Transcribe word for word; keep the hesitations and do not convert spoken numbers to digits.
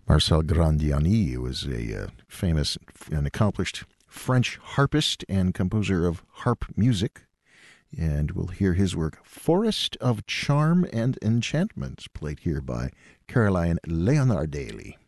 Marcel Grandiani was a uh, famous and accomplished French harpist and composer of harp music. And we'll hear his work, Forest of Charm and Enchantment, played here by Caroline Leonardelli.